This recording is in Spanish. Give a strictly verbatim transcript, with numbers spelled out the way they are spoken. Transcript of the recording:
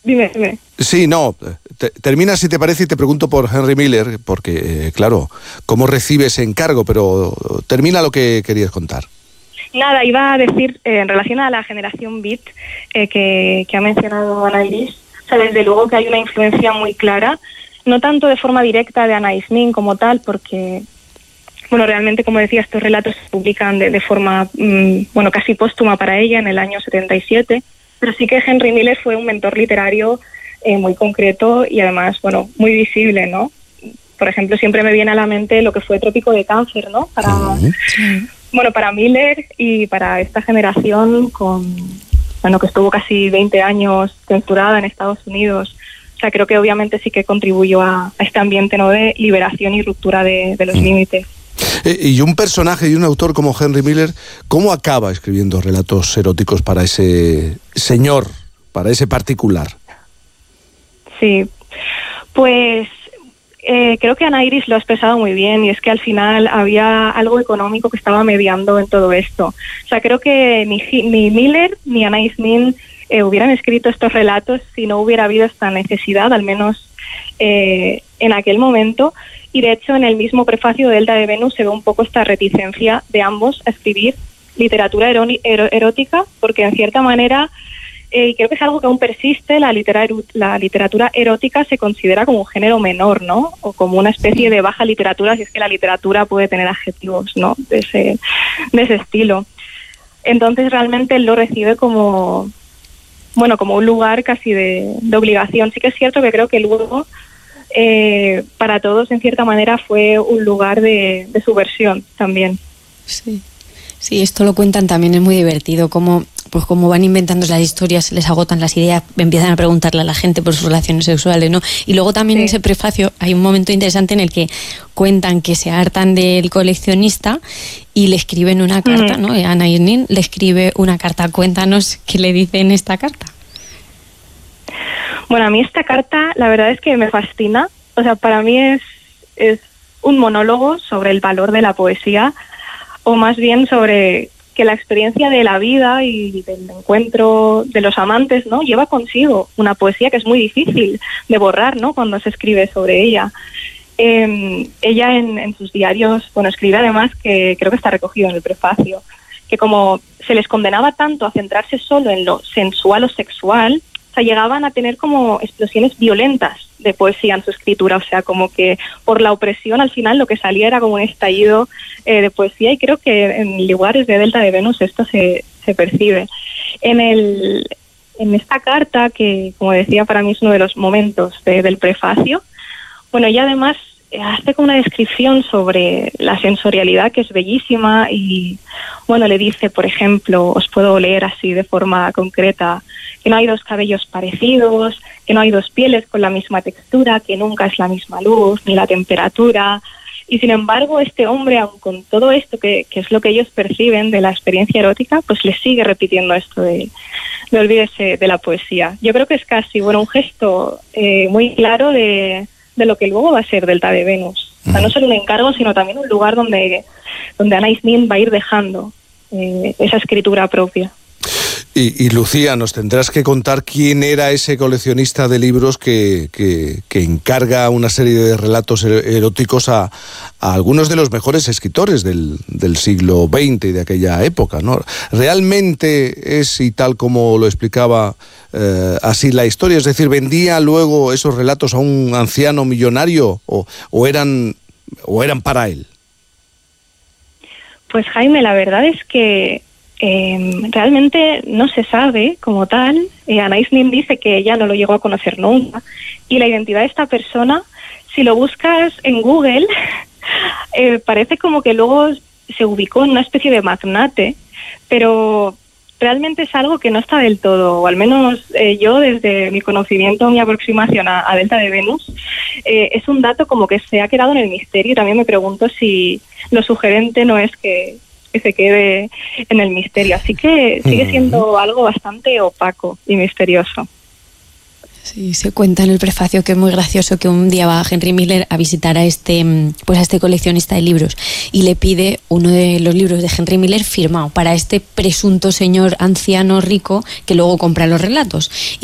Dime, dime. Sí, no, te, termina si te parece y te pregunto por Henry Miller, porque, eh, claro, ¿cómo recibe ese encargo? Pero termina lo que querías contar. Nada, iba a decir, eh, en relación a la generación Beat eh, que, que ha mencionado Anairis, o sea, desde luego que hay una influencia muy clara, no tanto de forma directa de Anais Nin como tal, porque, bueno, realmente, como decía, estos relatos se publican de, de forma, mmm, bueno, casi póstuma para ella en el año setenta y siete, pero sí que Henry Miller fue un mentor literario eh, muy concreto y además, bueno, muy visible, ¿no? Por ejemplo, siempre me viene a la mente lo que fue Trópico de Cáncer, ¿no? Para, sí. Bueno, para Miller y para esta generación con, bueno, que estuvo casi veinte años censurada en Estados Unidos. O sea, creo que obviamente sí que contribuyó a, a este ambiente, ¿no?, de liberación y ruptura de, de los mm. límites. Y un personaje y un autor como Henry Miller, ¿cómo acaba escribiendo relatos eróticos para ese señor, para ese particular? Sí, pues eh, creo que Anairis lo ha expresado muy bien, y es que al final había algo económico que estaba mediando en todo esto. O sea, creo que ni, ni Miller ni Anais Nin eh, hubieran escrito estos relatos si no hubiera habido esta necesidad, al menos eh, en aquel momento. Y de hecho, en el mismo prefacio de Delta de Venus se ve un poco esta reticencia de ambos a escribir literatura erótica, porque en cierta manera, eh, y creo que es algo que aún persiste, la, litera, la literatura erótica se considera como un género menor, ¿no? O como una especie de baja literatura, si es que la literatura puede tener adjetivos, ¿no?, de ese, de ese estilo. Entonces realmente él lo recibe como, bueno, como un lugar casi de, de obligación. Sí que es cierto que creo que luego, Eh, para todos, en cierta manera, fue un lugar de, de subversión también. Sí, sí, esto lo cuentan también, es muy divertido, como pues como van inventando las historias, les agotan las ideas, empiezan a preguntarle a la gente por sus relaciones sexuales, ¿no? Y luego también sí. En ese prefacio hay un momento interesante en el que cuentan que se hartan del coleccionista y le escriben una carta, mm. ¿no? Anais Nin le escribe una carta. Cuéntanos qué le dice en esta carta. Bueno, a mí esta carta, la verdad es que me fascina. O sea, para mí es, es un monólogo sobre el valor de la poesía, o más bien sobre que la experiencia de la vida y del encuentro de los amantes, ¿no?, lleva consigo una poesía que es muy difícil de borrar, ¿no?, cuando se escribe sobre ella. Eh, ella en, en sus diarios, bueno, escribe además, que creo que está recogido en el prefacio, que como se les condenaba tanto a centrarse solo en lo sensual o sexual, o sea, llegaban a tener como explosiones violentas de poesía en su escritura, o sea, como que por la opresión al final lo que salía era como un estallido eh, de poesía, y creo que en lugares de Delta de Venus esto se, se percibe. En, el, en esta carta, que como decía, para mí es uno de los momentos de, del prefacio, bueno, ella además hace como una descripción sobre la sensorialidad que es bellísima, y bueno, le dice, por ejemplo, os puedo leer así de forma concreta, que no hay dos cabellos parecidos, que no hay dos pieles con la misma textura, que nunca es la misma luz ni la temperatura. Y sin embargo, este hombre, aun con todo esto que, que es lo que ellos perciben de la experiencia erótica, pues le sigue repitiendo esto de no olvídese de la poesía. Yo creo que es casi, bueno, un gesto eh, muy claro de, de lo que luego va a ser Delta de Venus. O sea, no solo un encargo, sino también un lugar donde, donde Anais Nin va a ir dejando eh, esa escritura propia. Y, y Lucía, nos tendrás que contar quién era ese coleccionista de libros que, que, que encarga una serie de relatos eróticos a, a algunos de los mejores escritores del, del siglo veinte y de aquella época, ¿no? ¿Realmente es y tal como lo explicaba eh, así la historia? Es decir, ¿vendía luego esos relatos a un anciano millonario o, o, eran, o eran para él? Pues Jaime, la verdad es que Eh, realmente no se sabe como tal. eh, Anais Nin dice que ella no lo llegó a conocer nunca, y la identidad de esta persona, si lo buscas en Google, eh, parece como que luego se ubicó en una especie de magnate, pero realmente es algo que no está del todo, o al menos eh, yo desde mi conocimiento, mi aproximación a, a Delta de Venus, eh, es un dato como que se ha quedado en el misterio, y también me pregunto si lo sugerente no es que que se quede en el misterio. Así que sigue siendo algo bastante opaco y misterioso. Sí, se cuenta en el prefacio que es muy gracioso que un día va Henry Miller a visitar a este, pues a este coleccionista de libros y le pide uno de los libros de Henry Miller firmado para este presunto señor anciano rico que luego compra los relatos.